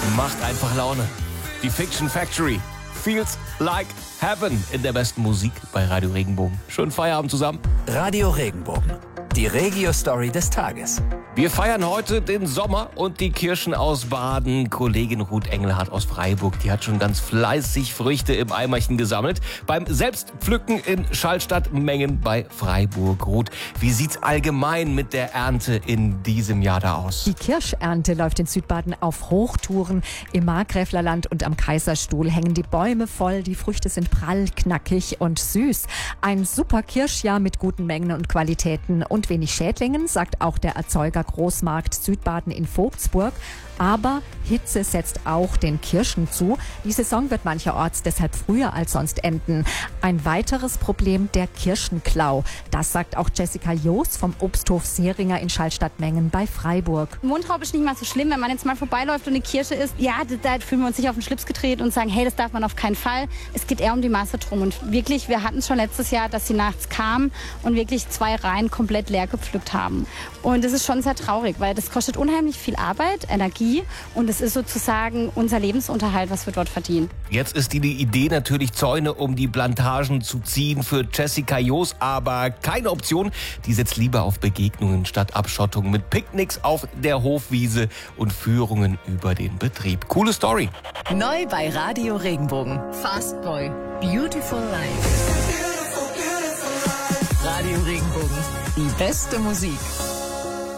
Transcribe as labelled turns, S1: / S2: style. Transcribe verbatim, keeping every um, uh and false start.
S1: Macht einfach Laune. Die Fiction Factory. Feels like heaven in der besten Musik bei Radio Regenbogen. Schönen Feierabend zusammen.
S2: Radio Regenbogen. Die Regio-Story des Tages.
S1: Wir feiern heute den Sommer und die Kirschen aus Baden. Kollegin Ruth Engelhardt aus Freiburg, die hat schon ganz fleißig Früchte im Eimerchen gesammelt. Beim Selbstpflücken in Schallstatt-Mengen bei Freiburg. Ruth, wie sieht's allgemein mit der Ernte in diesem Jahr da aus?
S3: Die Kirschernte läuft in Südbaden auf Hochtouren. Im Markgräflerland und am Kaiserstuhl hängen die Bäume voll. Die Früchte sind prall, knackig und süß. Ein super Kirschjahr mit guten Mengen und Qualitäten und wenig Schädlingen, sagt auch der Erzeuger Großmarkt Südbaden in Vogtsburg. Aber Hitze setzt auch den Kirschen zu. Die Saison wird mancherorts deshalb früher als sonst enden. Ein weiteres Problem, der Kirschenklau. Das sagt auch Jessica Joos vom Obsthof Seringer in Schallstatt-Mengen bei Freiburg.
S4: Mundraub ist nicht mal so schlimm, wenn man jetzt mal vorbeiläuft und eine Kirsche isst. Ja, da fühlen wir uns nicht auf den Schlips gedreht und sagen, hey, das darf man auf keinen Fall. Es geht eher um die Masse drum. Und wirklich, wir hatten es schon letztes Jahr, dass sie nachts kamen und wirklich zwei Reihen komplett leer gepflückt haben. Und das ist schon sehr traurig, weil das kostet unheimlich viel Arbeit, Energie. Und es ist sozusagen unser Lebensunterhalt, was wir dort verdienen.
S1: Jetzt ist die Idee natürlich, Zäune um die Plantagen zu ziehen für Jessica Joos, aber keine Option. Die setzt lieber auf Begegnungen statt Abschottung mit Picknicks auf der Hofwiese und Führungen über den Betrieb. Coole Story.
S5: Neu bei Radio Regenbogen. Fast Boy. Beautiful Life. Radio Regenbogen. Die beste Musik.